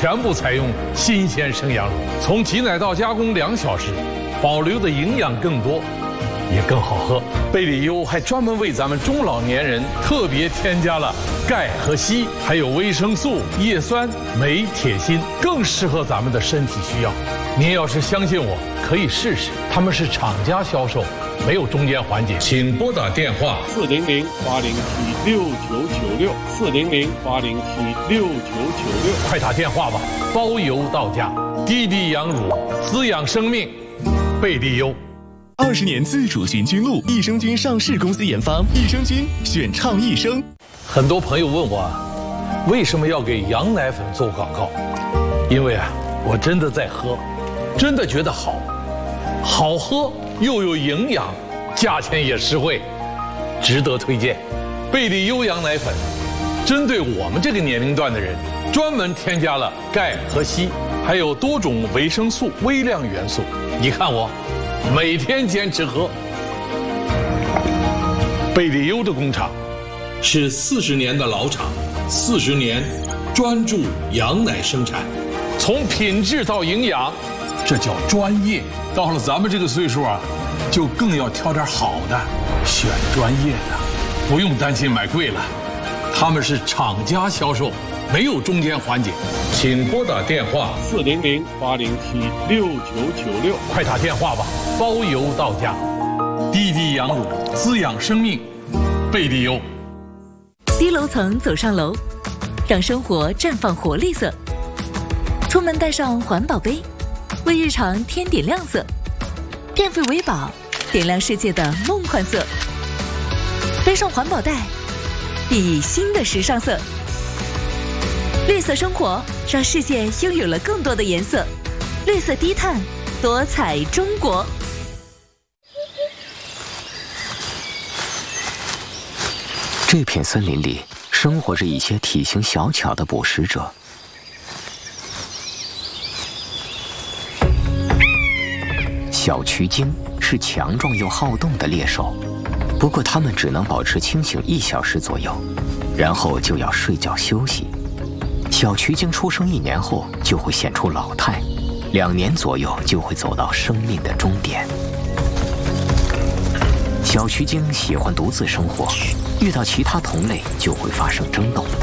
全部采用新鲜生羊乳，从挤奶到加工2小时，保留的营养更多，也更好喝。贝里优还专门为咱们中老年人特别添加了钙和硒，还有维生素、叶酸、镁、铁、锌，更适合咱们的身体需要。您要是相信我，可以试试，他们是厂家销售，没有中间环节。请拨打电话400-807-6996，400-807-6996，快打电话吧，包邮到家。滴滴羊乳，滋养生命，贝利优。 20年自主寻菌露，益生菌上市公司研发，益生菌选倡益生。 很多朋友问我，为什么要给羊奶粉做广告？因为我真的在喝，真的觉得好喝又有营养，价钱也实惠，值得推荐。贝利优羊奶粉针对我们这个年龄段的人，专门添加了钙和硒，还有多种维生素、微量元素。你看我每天坚持喝。贝利优的工厂是40年的老厂，40年专注羊奶生产，从品质到营养，这叫专业。到了咱们这个岁数就更要挑点好的，选专业的，不用担心买贵了。他们是厂家销售，没有中间环节。请拨打电话400-807-6996，快打电话吧，包邮到家。滴滴羊乳，滋养生命，贝利优。 低楼层走上楼，让生活绽放活力色。出门带上环保杯，为日常添点亮色。变废为宝，点亮世界的梦幻色。背上环保袋，熠熠新的时尚色。绿色生活，让世界拥有了更多的颜色。绿色低碳，多彩中国。 这片森林里生活着一些体型小巧的捕食者。小渠鲸是强壮又好动的猎手，不过它们只能保持清醒1小时左右，然后就要睡觉休息。小渠鲸出生1年后就会显出老态，2年左右就会走到生命的终点。小渠鲸喜欢独自生活，遇到其他同类就会发生争斗。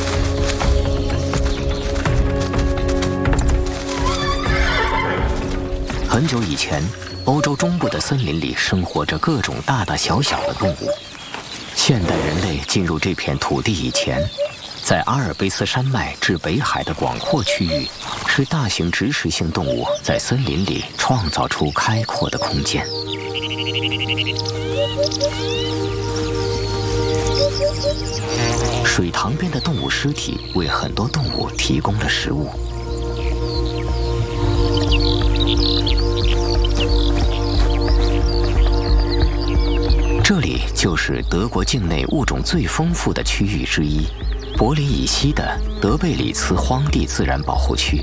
很久以前，欧洲中部的森林里生活着各种大大小小的动物。现代人类进入这片土地以前，在阿尔卑斯山脉至北海的广阔区域，是大型植食性动物在森林里创造出开阔的空间。水塘边的动物尸体为很多动物提供了食物。这里就是德国境内物种最丰富的区域之一，柏林以西的德贝里茨荒地自然保护区。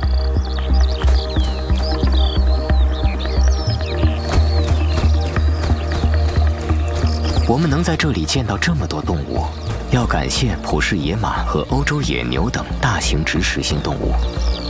我们能在这里见到这么多动物，要感谢普氏野马和欧洲野牛等大型植食性动物。